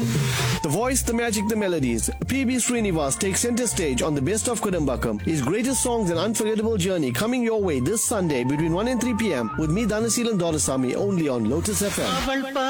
The voice, the magic, the melodies. PB Srinivas takes center stage on the Best of Kudambakam. His greatest songs and unforgettable journey coming your way this Sunday between 1 and 3 p.m. with me, Dhanasilan Dorasamy, only on Lotus FM.